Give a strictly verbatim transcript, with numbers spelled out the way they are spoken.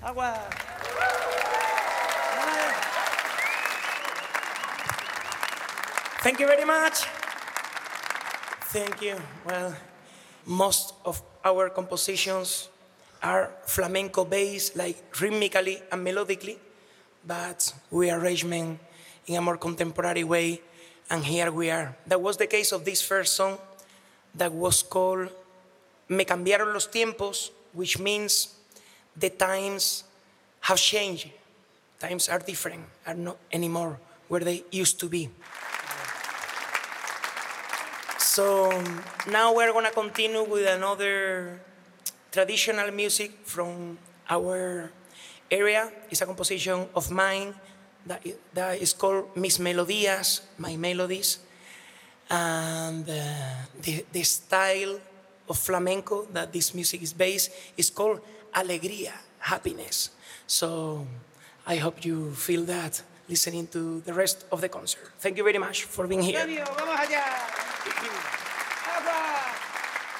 Agua. Thank you very much. Thank you. Well, most of our compositions are flamenco based, like rhythmically and melodically, but we arrange them in a more contemporary way, and here we are. That was the case of this first song that was called Me cambiaron los tiempos, which means the times have changed. Times are different, are not anymore where they used to be. So now we're gonna continue with another traditional music from our area. It's a composition of mine that, that is called Mis Melodías, My Melodies. And uh, the, the style of flamenco that this music is based is called alegría, happiness. So I hope you feel that listening to the rest of the concert. Thank you very much for being here. Vamos allá. Agua.